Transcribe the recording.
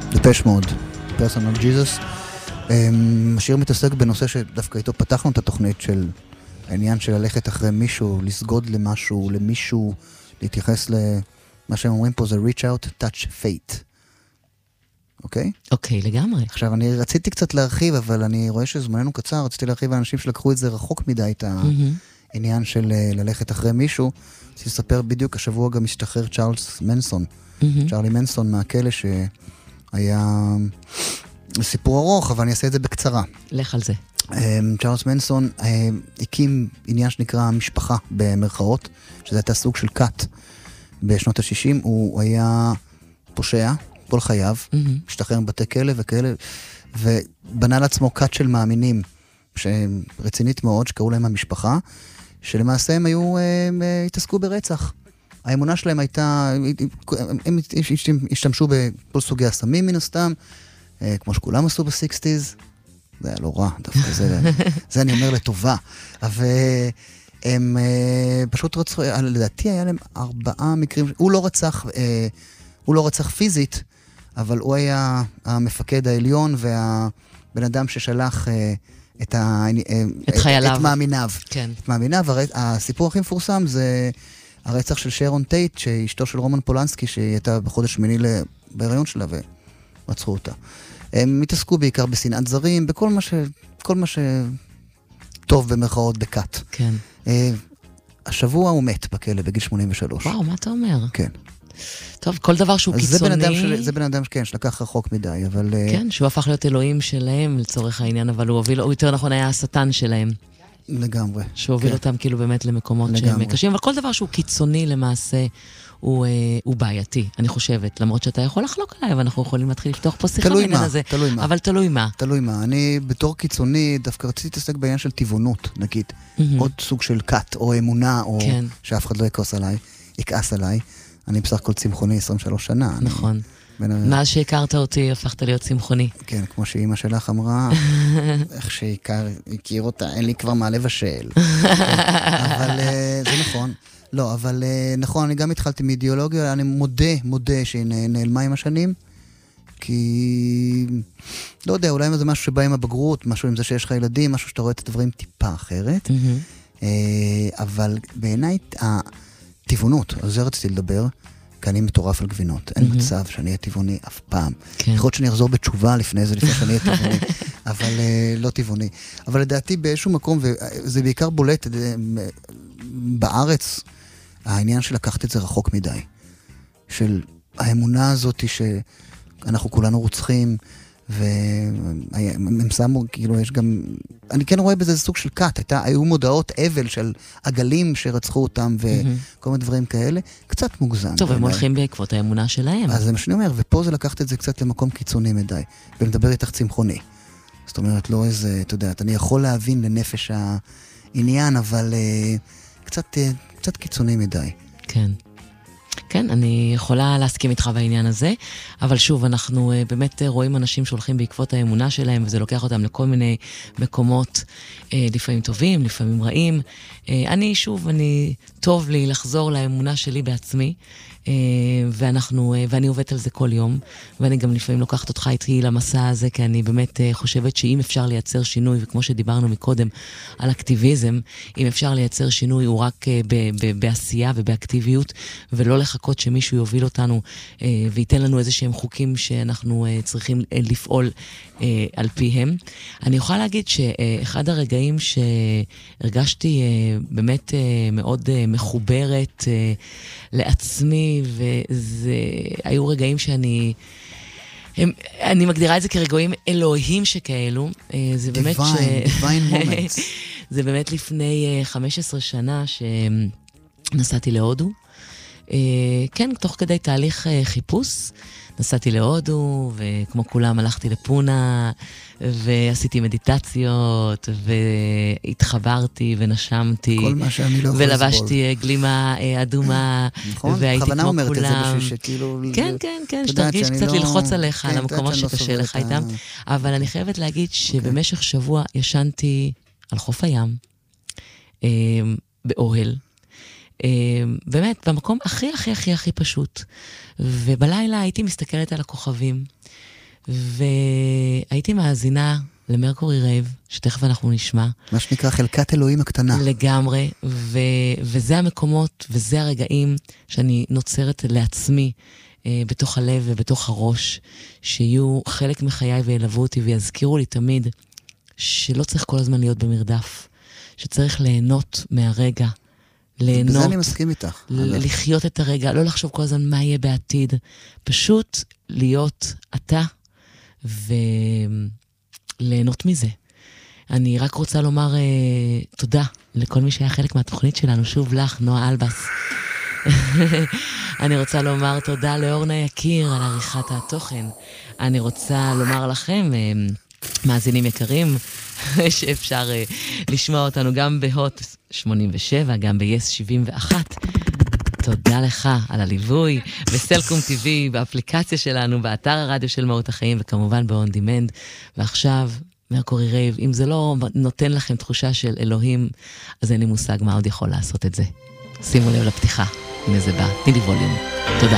דפש מוד, פרסונל ג'יזוס. השיר מתעסק בנושא שדווקא איתו פתחנו את התוכנית של העניין של ללכת אחרי מישהו, לסגוד למשהו, למישהו, להתייחס למה שהם אומרים פה זה reach out, touch fate. אוקיי? אוקיי, לגמרי. עכשיו, אני רציתי קצת להרחיב, אבל אני רואה שזמננו קצר, רציתי להרחיב לאנשים שלקחו את זה רחוק מדי, את העניין של ללכת אחרי מישהו. רציתי לספר בדיוק, השבוע גם משתחרר צ'ארלס מנסון. צ'ארלי מנסון מהכלא שהיה סיפור ארוך, אבל אני אעשה את זה בקצרה. לך על זה. צ'ארלס מנסון הקים עניין שנקרא משפחה במרכאות, שזה הייתה סוג של קאט בשנות ה-60. הוא היה פושע כל חייו, משתחרר מבתי כלא וכאלה, ובנה לעצמו קאט של מאמינים שרצינית מאוד, שקראו להם המשפחה, שלמעשה הם התעסקו ברצח. האמונה שלהם הייתה, הם השתמשו בכל סוגי הסמים מן הסתם, כמו שכולם עשו ב-60s, זה היה לא רע, דווקא זה אני אומר לטובה, אבל הם פשוט רצחו, לדעתי היה להם 4 מקרים, הוא לא רצח פיזית, אבל הוא היה המפקד העליון והבן אדם ששלח את חייליו. את מאמיניו. כן. את מאמיניו, הסיפור הכי מפורסם זה הרצח של שרון טייט, שאשתו של רומן פולנסקי, שהיא הייתה בחודש שמיני בהיריון שלה ורצחו אותה. הם התעסקו בעיקר בשנאת זרים, בכל מה שטוב במרכאות בקאט. כן. השבוע הוא מת בכלא בגיל 83. וואו, מה אתה אומר? כן. טוב, כל דבר שהוא קיצוני... זה בן אדם כן, שלקח רחוק מדי, אבל... כן, שהוא הפך להיות אלוהים שלהם לצורך העניין, אבל הוא יותר נכון היה השטן שלהם. לגמרי. שהוביל אותם כאילו באמת למקומות שהם קשים, אבל כל דבר שהוא קיצוני למעשה הוא בעייתי, אני חושבת. למרות שאתה יכול לחלוק עליי, אבל אנחנו יכולים להתחיל לפתוח פה שיחה בעניין הזה. תלוי מה. אבל תלוי מה. תלוי מה. אני בתור קיצוני דווקא רציתי להתעסק בעניין של טבעונות, נגיד. עוד סוג של קאט, או אמונה, או שאף אחד לא יכעס עליי. אני בסך הכל צמחוני 23 שנה. נכון. מאז שהכרת אותי, הפכת להיות צמחוני. כן, כמו שאימא שלך אמרה, איך שהכיר אותה, אין לי כבר מה לבשל. אבל זה נכון. לא, אבל נכון, אני גם התחלתי מאידיאולוגיה, אני מודה שהיא נעלמה עם השנים, כי לא יודע, אולי זה משהו שבא עם הבגרות, משהו עם זה שיש לך ילדים, משהו שאתה רואה את הדברים טיפה אחרת, אבל בעיניי הטבעונות, על זה רציתי לדבר, כי אני מטורף על גבינות. אין מצב שאני אהיה טבעוני אף פעם. יכול להיות שאני אחזור בתשובה לפני שאני אהיה טבעוני, אבל לא טבעוני. אבל לדעתי באיזשהו מקום, וזה בעיקר בולט בארץ, העניין של לקחת את זה רחוק מדי. של האמונה הזאת שאנחנו כולנו רוצחים, והם שמו, כאילו יש גם, אני כן רואה בזה סוג של קאט, היו מודעות אבל של עגלים שרצחו אותם וכל מיני דברים כאלה, קצת מוגזם. טוב, הם הולכים בעקבות האמונה שלהם. אז זה מה שאני אומר, ופה זה לקחת את זה קצת למקום קיצוני מדי, ולדבר איתך צמחוני. זאת אומרת, לא איזה, אתה יודע, אני יכול להבין לנפש העניין, אבל קצת קיצוני מדי. כן. כן, אני יכולה להסכים איתך בעניין הזה, אבל שוב, אנחנו באמת רואים אנשים שהולכים בעקבות האמונה שלהם, וזה לוקח אותם לכל מיני מקומות, לפעמים טובים, לפעמים רעים. אני טוב לי לחזור לאמונה שלי בעצמי, ואני עובדת על זה כל יום, ואני גם לפעמים לוקחת אותך איתי למסע הזה, כי אני באמת חושבת שאם אפשר לייצר שינוי, וכמו שדיברנו מקודם על אקטיביזם, אם אפשר לייצר שינוי הוא רק בעשייה ובאקטיביות, ולא לחכות שמישהו יוביל אותנו וייתן לנו איזה שהם חוקים שאנחנו צריכים לפעול על פיהם. אני יכולה להגיד שאחד הרגעים שהרגשתי באמת מאוד מחוברת לעצמי, וזה היו רגעים שאני מגדירה את זה כרגעים אלוהים שכאלו. זה באמת divine moments. זה באמת לפני 15 שנה שנסעתי להודו. כן, תוך כדי תהליך חיפוש, נסעתי להודו, וכמו כולם הלכתי לפונה, ועשיתי מדיטציות, והתחברתי ונשמתי. כל מה שאני לא יכול לסבול. ולבשתי גלימה אדומה, נכון? והייתי כמו כולם. בכוונה אומרת את זה בשביל שכאילו... כן, שתרגיש קצת ללחוץ עליך, על המקומות שקשה לך איתם. אבל אני חייבת להגיד שבמשך שבוע ישנתי על חוף הים, באוהל, באמת, במקום הכי פשוט. ובלילה הייתי מסתכלת על הכוכבים, והייתי מאזינה למרקורי רייב, שתכף אנחנו נשמע. מה שנקרא חלקת אלוהים הקטנה. לגמרי, וזה המקומות, וזה הרגעים שאני נוצרת לעצמי, בתוך הלב ובתוך הראש, שיהיו חלק מחיי וילוו אותי ויזכירו לי תמיד שלא צריך כל הזמן להיות במרדף, שצריך ליהנות מהרגע, ליהנות. בזה אני מסכים איתך. לחיות את הרגע, לא לחשוב כל הזמן מה יהיה בעתיד, פשוט להיות אתה וליהנות מזה. אני רק רוצה לומר תודה לכל מי שהיה חלק מהתוכנית שלנו, שוב לך, נועה אלבס. אני רוצה לומר תודה לאורנה יקיר על עריכת התוכן. אני רוצה לומר לכם, מאזינים יקרים, שאפשר לשמוע אותנו גם בהוט 87, גם ב-yes 71. תודה לך על הליווי, בסלקום TV, באפליקציה שלנו, באתר הרדיו של מהות החיים, וכמובן ב-on demand. ועכשיו, מרקורי רייב, אם זה לא נותן לכם תחושה של אלוהים, אז אין לי מושג מה עוד יכול לעשות את זה. שימו לב לפתיחה. הנה זה בא, תני לי ווליום. תודה.